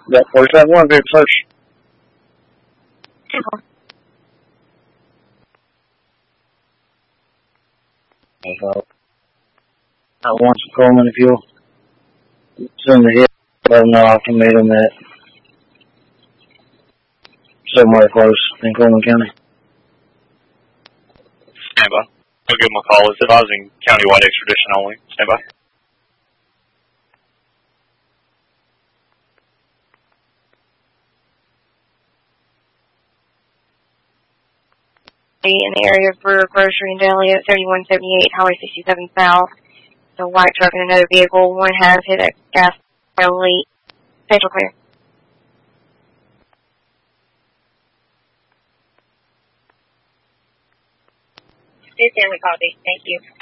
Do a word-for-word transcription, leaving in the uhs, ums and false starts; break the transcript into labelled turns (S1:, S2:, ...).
S1: That forty-five one, very close. I want some Coleman if you'll send the hit. Let them know I can meet them at somewhere close in Coleman County.
S2: Stand by. I'll give them a call. It's advising countywide extradition only. Stand by.
S3: In the area of Brewer Grocery and Deli at thirty-one seventy-eight Highway sixty-seven South. The white truck and another vehicle. One has hit a gas leak. Central clear. This is Stanley Copy. Thank you.